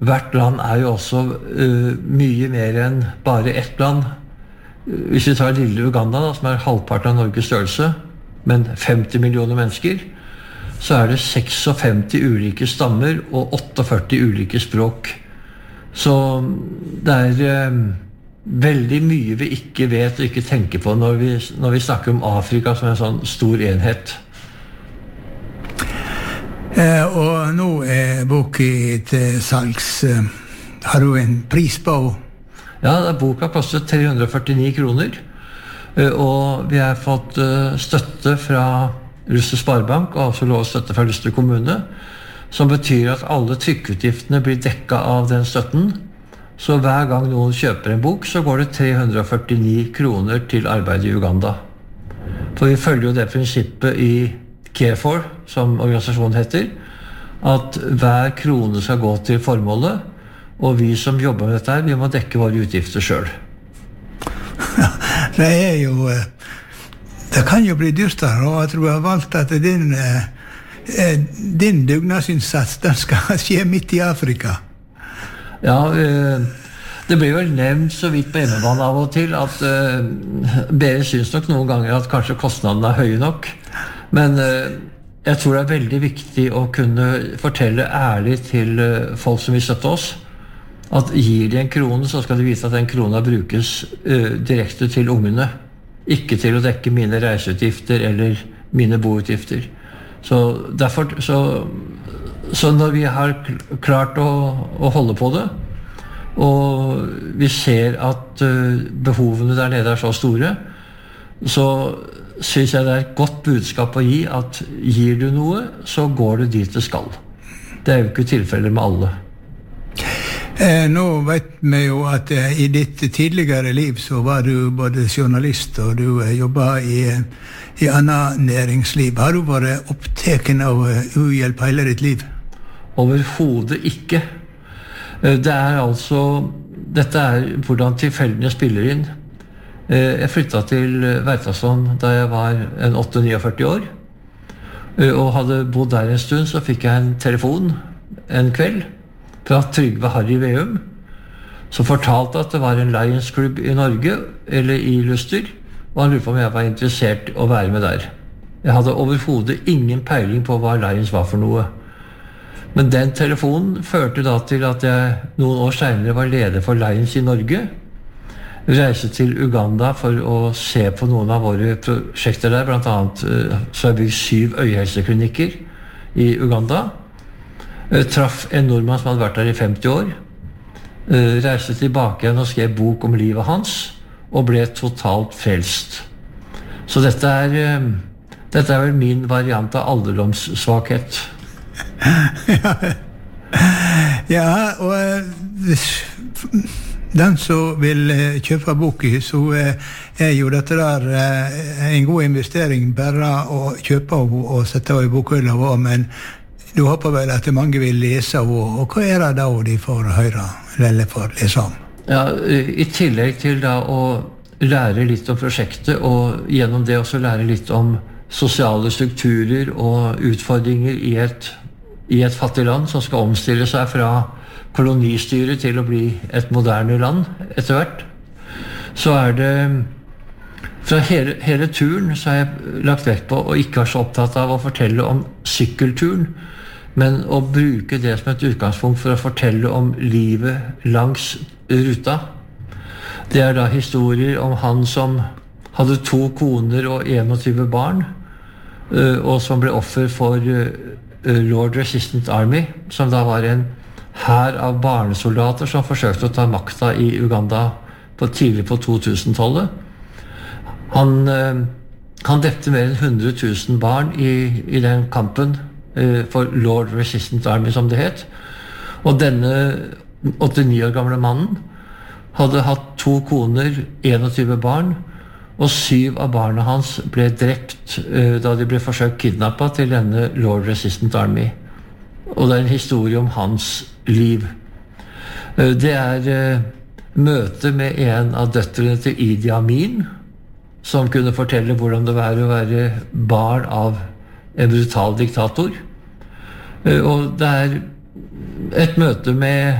hvert land jo også mye mer enn bare ett land. Hvis vi tar lille Uganda, da, som halvparten av Norges størrelse, men 50 millioner mennesker, så det 56 ulike stammer og 48 ulike språk. Så det veldig mye vi ikke vet og ikke tenker på når vi snakker om Afrika som en sånn stor enhet. Og nå boken til salgs. Har du en pris på? Ja, boka kostet 349 kroner. Og vi har fått støtte fra Luster Sparebank og også lov støtte fra Luster kommune, som betyr at alle trykkutgiftene blir dekket av den støtten. Så hver gang noen kjøper en bok, så går det 349 kroner til arbeid i Uganda. For vi følger jo det prinsippet i CARE4, som organisasjonen heter, at hver krone skal gå til formålet, og vi som jobber med dette her, vi må dekke våre utgifter selv. Det jo det kan jo bli dyrt der, og jeg tror jeg har valgt at din dugnadsinnsats den skal skje midt i Afrika. Ja, det blir vel nevnt så vidt på hjemmebane av og til at dere synes nok noen ganger at kanskje kostnadene høye nok, men jeg tror det veldig viktig å kunne fortelle ærlig til folk som vil støtte oss, at gir de en krone, så skal de vite at den krona brukes direkte til ungene, ikke til å dekke mine reiseutgifter eller mine boutgifter. Så derfor, så når vi har klart å holde på det, og vi ser at behovene der nede så store, så synes jeg det et godt budskap å gi at gir du noe, så går du dit det skal. Det jo ikke tilfellet med alle. Nå vet vi jo at i ditt tidligere liv så var du både journalist og du jobbet i annet næringsliv. Har du vært opptatt av uhjelp hele ditt liv? Overhodet ikke. Det altså, dette hvordan tilfeldigene spiller inn. Jeg flyttet til Veitastrand da jeg var 8-49 år, og hadde bodd der en stund, så fikk jeg en telefon en kveld fra Trygve Harry Veum, som fortalte at det var en Lions Club i Norge, eller i Luster, og han lurte på om jeg var interessert å være med der. Jeg hadde overhodet ingen peiling på hva Lions var for noe. Men den telefonen førte da til at jeg noen år senere var leder for Lions i Norge, reiste til Uganda for å se på noen av våre prosjekter der, blant annet så har jeg bygd 7 øyehelseklinikker i Uganda. Traff en nordmann som hadde vært der i 50 år, reiste tilbake igjen og skrev bok om livet hans, og ble totalt frelst. Så dette vel min variant av alderdomssvakhet. Ja, og den som vil kjøpe boken, så jo dette der en god investering bare å kjøpe og sette i bokhylla, men du håper vel at mange vil lese, og hva det da de får høre, eller får lese om? Ja, i tillegg til da å lære litt om prosjektet, og gjennom det også lære litt om sosiale strukturer og utfordringer i et fattig land som skal omstille seg fra kolonistyret til å bli et moderne land etter hvert, så det fra hele turen så har jeg lagt vekt på og ikke så opptatt av å fortelle om sykkelturen, men å bruke det som et utgangspunkt for å fortelle om livet langs ruta. Det da historier om han som hadde 2 koner og 21 barn, og som ble offer for Lord Resistance Army, som da var en hær av barnesoldater som forsøkte å ta makta i Uganda tidlig på 2000-tallet. Han drepte mer enn 100 000 barn i den kampen for Lord Resistance Army, som det het. Og denne 89 år gamle mannen hadde hatt 2 koner, 21 barn, og 7 av barna hans ble drept da de ble forsøkt kidnappet til denne Lord Resistance Army. Og det en historie om hans liv. Det møte med en av døtrene til Idi Amin, som kunne fortelle hvordan det var å være barn av en brutal diktator. Og det et møte med